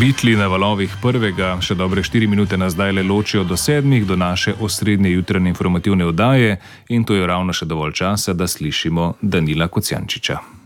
Bitli na valovih prvega, še dobre 4 minute nas zdaj le ločijo do 7 do naše osrednje jutranje informativne oddaje in to je ravno še dovolj časa, da slišimo Danila Kocijančiča.